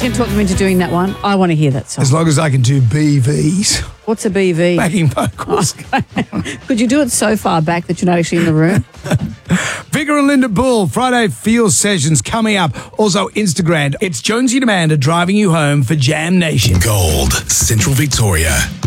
can talk them into doing that one. I want to hear that song. As long as I can do BVs. What's a BV? Backing vocals. Could you do it so far back that you're not actually in the room? Vigor and Linda Bull, Friday Feel Sessions coming up. Also Instagram. It's Jonesy and Amanda driving you home for Jam Nation. Gold, Central Victoria.